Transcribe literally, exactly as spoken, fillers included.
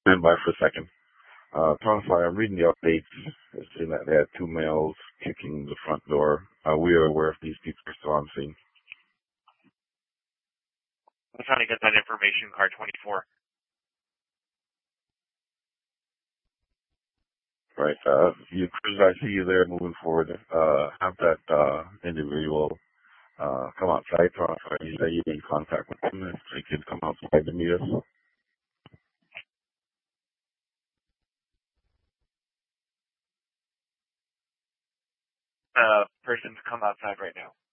Stand by for a second. Uh, Tonify, I'm reading the updates. It's saying that they had two males kicking the front door. Uh, we are aware if these people are still on scene. I'm trying to get that information, car twenty-four. Right. Uh, you cruise, I see you there moving forward. Uh, have that, uh, individual, uh, come outside. Tonify, you say you need contact with them if they could come outside to meet us. Uh, person's come outside right now.